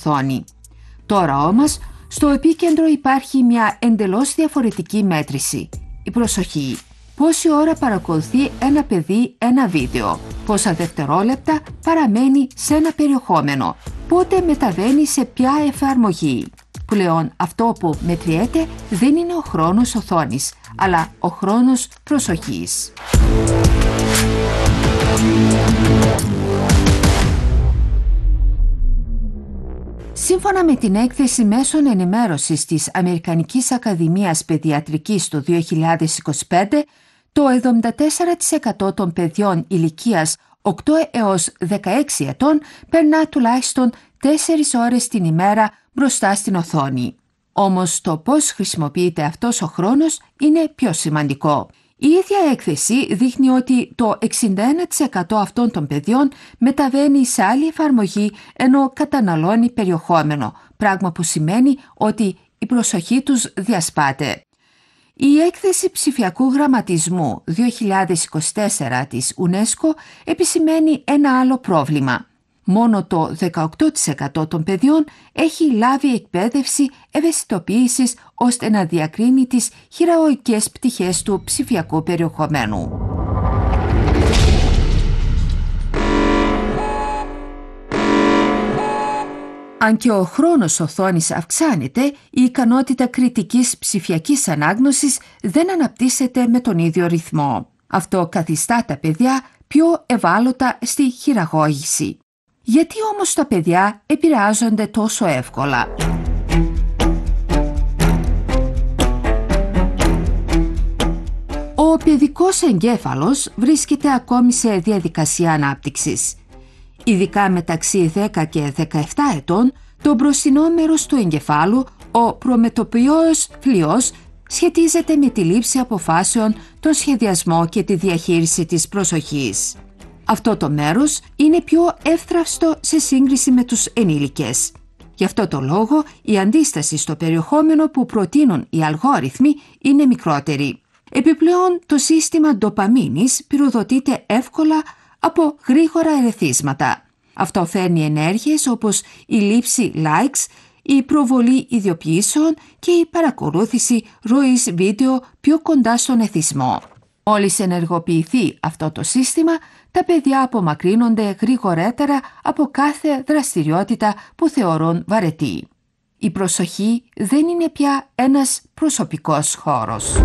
οθόνη. Τώρα όμως, στο επίκεντρο υπάρχει μια εντελώς διαφορετική μέτρηση, η προσοχή. Πόση ώρα παρακολουθεί ένα παιδί ένα βίντεο, πόσα δευτερόλεπτα παραμένει σε ένα περιεχόμενο, πότε μεταβαίνει σε ποια εφαρμογή. Πλέον αυτό που μετριέται δεν είναι ο χρόνος οθόνης, αλλά ο χρόνος προσοχής. Σύμφωνα με την έκθεση μέσων ενημέρωσης της Αμερικανικής Ακαδημίας Παιδιατρικής του 2025, το 74% των παιδιών ηλικίας 8 έως 16 ετών περνά τουλάχιστον 4 ώρες την ημέρα μπροστά στην οθόνη. Όμως το πώς χρησιμοποιείται αυτός ο χρόνος είναι πιο σημαντικό. Η ίδια έκθεση δείχνει ότι το 61% αυτών των παιδιών μεταβαίνει σε άλλη εφαρμογή ενώ καταναλώνει περιεχόμενο, πράγμα που σημαίνει ότι η προσοχή τους διασπάται. Η έκθεση ψηφιακού γραμματισμού 2024 της UNESCO επισημαίνει ένα άλλο πρόβλημα. Μόνο το 18% των παιδιών έχει λάβει εκπαίδευση ευαισθητοποίησης ώστε να διακρίνει τις χειραγωγικές πτυχές του ψηφιακού περιεχομένου. Αν και ο χρόνος οθόνης αυξάνεται, η ικανότητα κριτικής ψηφιακής ανάγνωσης δεν αναπτύσσεται με τον ίδιο ρυθμό. Αυτό καθιστά τα παιδιά πιο ευάλωτα στη χειραγώγηση. Γιατί όμως τα παιδιά επηρεάζονται τόσο εύκολα? Ο παιδικός εγκέφαλος βρίσκεται ακόμη σε διαδικασία ανάπτυξης. Ειδικά μεταξύ 10 και 17 ετών, το μπροστινό μέρος του εγκεφάλου, ο προμετωπιός φλοιός, σχετίζεται με τη λήψη αποφάσεων, τον σχεδιασμό και τη διαχείριση της προσοχής. Αυτό το μέρος είναι πιο εύθραυστο σε σύγκριση με τους ενήλικες. Γι' αυτό το λόγο η αντίσταση στο περιεχόμενο που προτείνουν οι αλγόριθμοι είναι μικρότερη. Επιπλέον το σύστημα ντοπαμίνης πυροδοτείται εύκολα από γρήγορα ερεθίσματα. Αυτό φέρνει ενέργειες όπως η λήψη likes, η προβολή ιδιοποιήσεων και η παρακολούθηση ροής βίντεο πιο κοντά στον εθισμό. Μόλις ενεργοποιηθεί αυτό το σύστημα, τα παιδιά απομακρύνονται γρηγορότερα από κάθε δραστηριότητα που θεωρούν βαρετή. Η προσοχή δεν είναι πια ένας προσωπικός χώρος.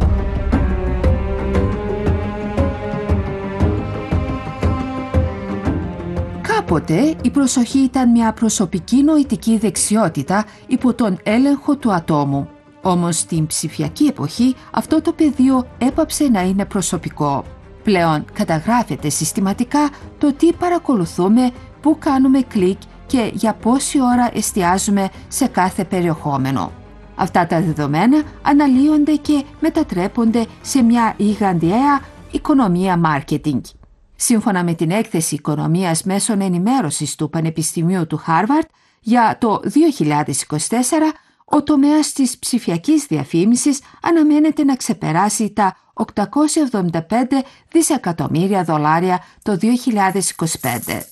Κάποτε η προσοχή ήταν μια προσωπική νοητική δεξιότητα υπό τον έλεγχο του ατόμου. Όμως στην ψηφιακή εποχή αυτό το πεδίο έπαψε να είναι προσωπικό. Πλέον καταγράφεται συστηματικά το τι παρακολουθούμε, πού κάνουμε κλικ και για πόση ώρα εστιάζουμε σε κάθε περιεχόμενο. Αυτά τα δεδομένα αναλύονται και μετατρέπονται σε μια γιγαντιαία οικονομία marketing. Σύμφωνα με την έκθεση οικονομίας μέσων ενημέρωσης του Πανεπιστημίου του Χάρβαρντ για το 2024, ο τομέας της ψηφιακής διαφήμισης αναμένεται να ξεπεράσει τα $875 δισεκατομμύρια το 2025.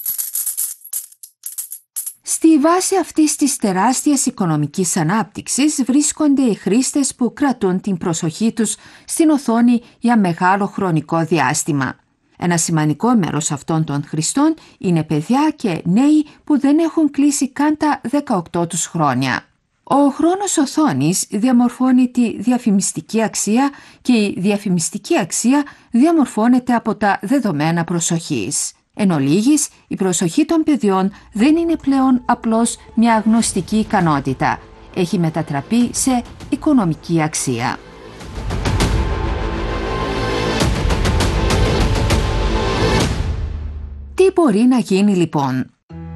Στη βάση αυτής της τεράστιας οικονομικής ανάπτυξης βρίσκονται οι χρήστες που κρατούν την προσοχή τους στην οθόνη για μεγάλο χρονικό διάστημα. Ένα σημαντικό μέρος αυτών των χρηστών είναι παιδιά και νέοι που δεν έχουν κλείσει καν τα 18 τους χρόνια. Ο χρόνος οθόνης διαμορφώνει τη διαφημιστική αξία και η διαφημιστική αξία διαμορφώνεται από τα δεδομένα προσοχής. Εν ολίγης, η προσοχή των παιδιών δεν είναι πλέον απλώς μια αγνωστική ικανότητα. Έχει μετατραπεί σε οικονομική αξία. Τι μπορεί να γίνει λοιπόν?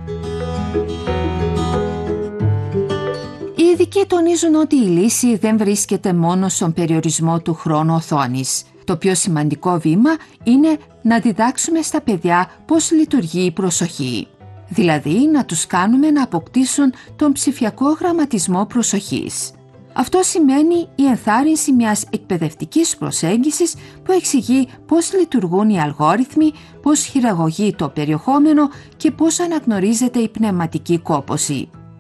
Οι ειδικοί τονίζουν ότι η λύση δεν βρίσκεται μόνο στον περιορισμό του χρόνου οθόνης. Το πιο σημαντικό βήμα είναι να διδάξουμε στα παιδιά πώς λειτουργεί η προσοχή. Δηλαδή να τους κάνουμε να αποκτήσουν τον ψηφιακό γραμματισμό προσοχής. Αυτό σημαίνει η ενθάρρυνση μιας εκπαιδευτικής προσέγγισης που εξηγεί πώς λειτουργούν οι αλγόριθμοι, πώς χειραγωγεί το περιεχόμενο και πώς αναγνωρίζεται η πνευματική κόπωση.